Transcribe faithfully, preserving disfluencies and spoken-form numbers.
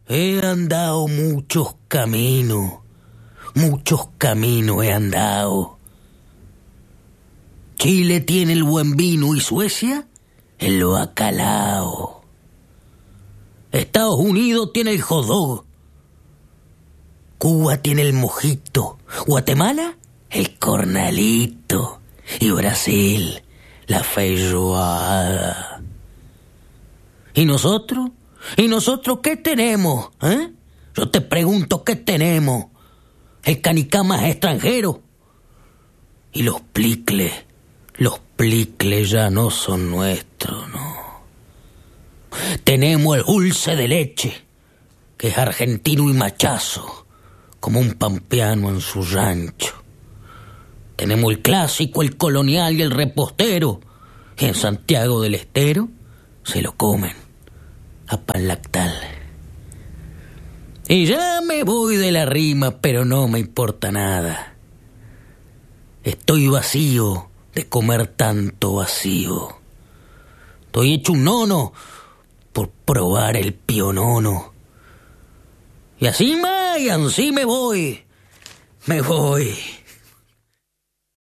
He andado muchos caminos, muchos caminos he andado. Chile tiene el buen vino y Suecia el bacalao. Estados Unidos tiene el hot dog. Cuba tiene el mojito. Guatemala, el cornalito. Y Brasil, la feijoada. ¿Y nosotros? ¿Y nosotros qué tenemos? ¿Eh? Yo te pregunto, ¿qué tenemos? El canicama es extranjero. Y los plicles, los plicles ya no son nuestros, ¿no? Tenemos el dulce de leche, que es argentino y machazo, como un pampeano en su rancho. Tenemos el clásico, el colonial y el repostero, y en Santiago del Estero se lo comen a pan lactal. Y ya me voy de la rima, pero no me importa nada. Estoy vacío de comer tanto vacío. Estoy hecho un nono por probar el pionono. Y así, ma, y así me voy. Me voy.